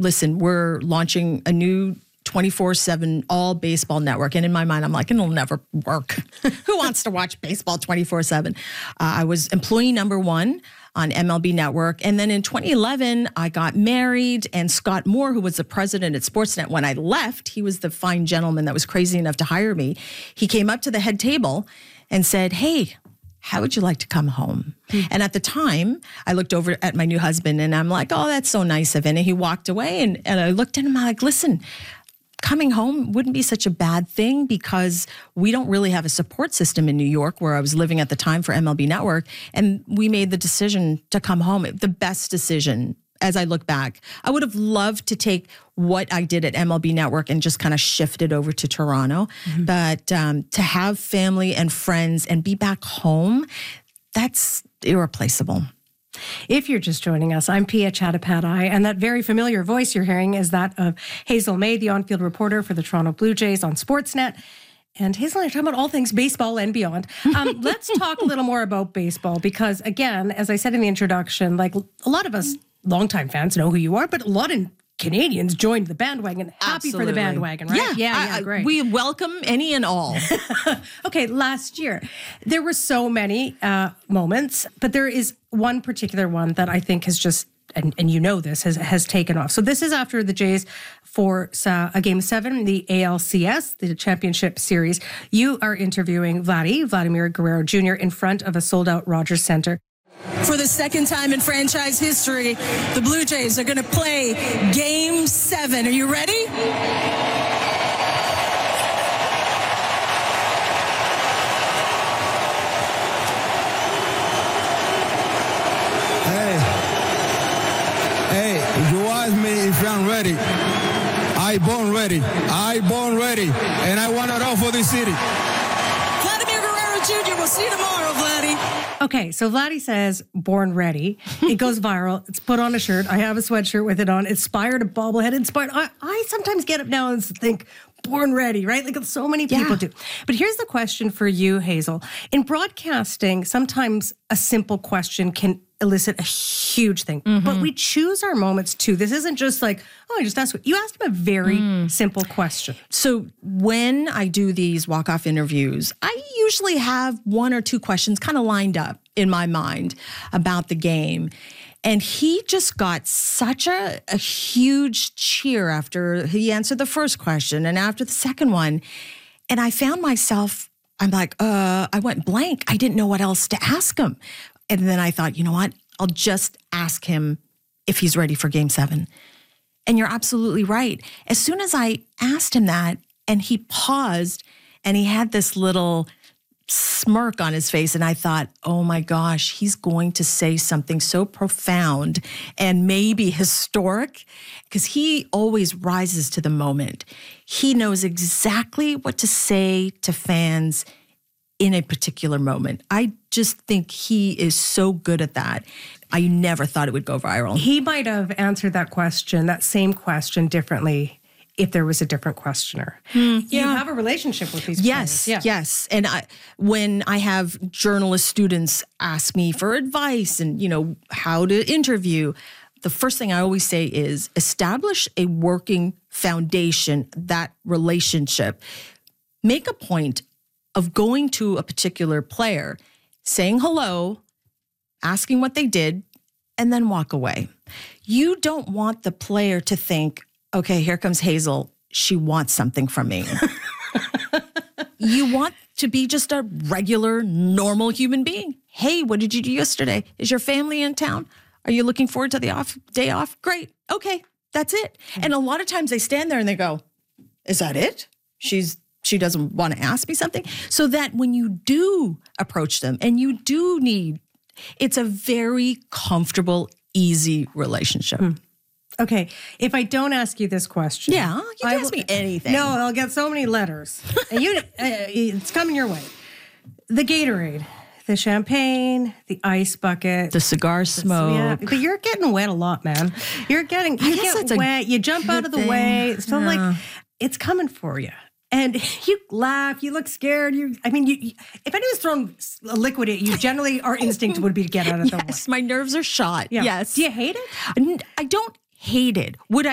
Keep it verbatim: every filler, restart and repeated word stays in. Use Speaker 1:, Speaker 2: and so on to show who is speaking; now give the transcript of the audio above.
Speaker 1: listen, we're launching a new twenty-four seven all baseball network. And in my mind, I'm like, it'll never work. Who wants to watch baseball twenty-four seven? Uh, I was employee number one on M L B Network. And then in twenty eleven, I got married, and Scott Moore, who was the president at Sportsnet, when I left, he was the fine gentleman that was crazy enough to hire me. He came up to the head table and said, hey, how would you like to come home? Mm-hmm. And at the time, I looked over at my new husband and I'm like, oh, that's so nice of him. And he walked away, and, and I looked at him, I'm like, listen, coming home wouldn't be such a bad thing, because we don't really have a support system in New York, where I was living at the time for M L B Network. And we made the decision to come home. The best decision as I look back. I would have loved to take what I did at M L B Network and just kind of shift it over to Toronto. Mm-hmm. But um, to have family and friends and be back home, that's irreplaceable.
Speaker 2: If you're just joining us, I'm Pia Chattopadhyay, and that very familiar voice you're hearing is that of Hazel May, the on-field reporter for the Toronto Blue Jays on Sportsnet. And Hazel and I are talking about all things baseball and beyond. Um, let's talk a little more about baseball, because, again, as I said in the introduction, like a lot of us longtime fans know who you are, but a lot of Canadians joined the bandwagon. Happy
Speaker 1: Absolutely.
Speaker 2: For the bandwagon, right?
Speaker 1: Yeah,
Speaker 2: yeah, yeah
Speaker 1: I,
Speaker 2: great.
Speaker 1: We welcome any and all.
Speaker 2: Okay, last year, there were so many uh, moments, but there is one particular one that I think has just, and, and you know this, has, has taken off. So this is after the Jays for uh, a Game seven, the A L C S, the championship series. You are interviewing Vladdy, Vladimir Guerrero Junior, in front of a sold-out Rogers Centre.
Speaker 3: For the second time in franchise history, the Blue Jays are going to play Game seven. Are you ready?
Speaker 4: Hey, hey, you asked me if I'm ready. I born ready. I born ready. And I want it all for this city.
Speaker 3: Vladimir Guerrero Junior, we'll see you tomorrow, Vladdy.
Speaker 2: Okay, so Vladdy says, born ready. It goes viral. It's put on a shirt. I have a sweatshirt with it on. Inspired, a bobblehead, inspired. I, I sometimes get up now and think, born ready, right? Like so many people
Speaker 1: Yeah.
Speaker 2: do. But here's the question for you, Hazel. In broadcasting, sometimes a simple question can elicit a huge thing. Mm-hmm. But we choose our moments too. This isn't just like, oh, I just asked. You asked him a very mm. simple question.
Speaker 1: So when I do these walk-off interviews, I usually have one or two questions kind of lined up in my mind about the game. And he just got such a, a huge cheer after he answered the first question and after the second one. And I found myself, I'm like, uh, I went blank. I didn't know what else to ask him. And then I thought, you know what? I'll just ask him if he's ready for Game seven. And you're absolutely right. As soon as I asked him that, and he paused, and he had this little smirk on his face, and I thought, oh my gosh, he's going to say something so profound and maybe historic, because he always rises to the moment. He knows exactly what to say to fans in a particular moment. I just think he is so good at that. I never thought it would go viral.
Speaker 2: He might have answered that question, that same question, differently if there was a different questioner.
Speaker 1: Mm,
Speaker 2: you
Speaker 1: yeah.
Speaker 2: have a relationship with these
Speaker 1: Yes,
Speaker 2: players. Yeah.
Speaker 1: yes. And I, when I have journalist students ask me for advice and, you know, how to interview, the first thing I always say is establish a working foundation, that relationship. Make a point of going to a particular player, saying hello, asking what they did, and then walk away. You don't want the player to think, okay, here comes Hazel. She wants something from me. You want to be just a regular, normal human being. Hey, what did you do yesterday? Is your family in town? Are you looking forward to the off day off? Great. Okay, that's it. And a lot of times they stand there and they go, is that it? She's She doesn't want to ask me something. So that when you do approach them and you do need, it's a very comfortable, easy relationship.
Speaker 2: Hmm. Okay, if I don't ask you this question.
Speaker 1: Yeah, you can
Speaker 2: I
Speaker 1: ask
Speaker 2: will,
Speaker 1: me anything.
Speaker 2: No, I'll get so many letters. And you, uh, it's coming your way. The Gatorade, the champagne, the ice bucket.
Speaker 1: The cigar smoke.
Speaker 2: Yeah, but you're getting wet a lot, man. You're getting, you
Speaker 1: guess
Speaker 2: get
Speaker 1: that's a
Speaker 2: wet, you jump out of the
Speaker 1: thing.
Speaker 2: way. So
Speaker 1: Yeah.
Speaker 2: like, it's coming for you. And you laugh, you look scared. You, I mean, you, you, if anyone's thrown a liquid at you, generally our instinct would be to get out of the way.
Speaker 1: Yes, my nerves are shot.
Speaker 2: Yeah.
Speaker 1: Yes.
Speaker 2: Do you hate it?
Speaker 1: I don't hate it. Would I